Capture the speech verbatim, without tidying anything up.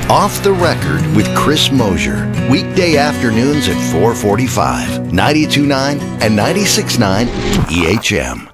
Off the Record with Chris Mosier. Weekday afternoons at four forty-five. ninety-two point nine and ninety-six point nine E H M.